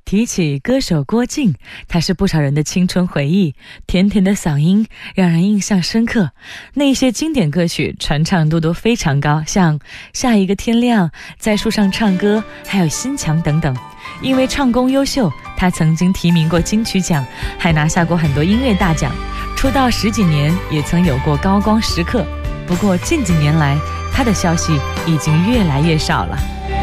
提起歌手郭靖，他是不少人的青春回忆，甜甜的嗓音让人印象深刻。那一些经典歌曲传唱度都非常高，像下一个天亮、在树上唱歌，还有心墙等等。因为唱功优秀，他曾经提名过金曲奖，还拿下过很多音乐大奖。出道10几年，也曾有过高光时刻。不过近几年来，他的消息已经越来越少了。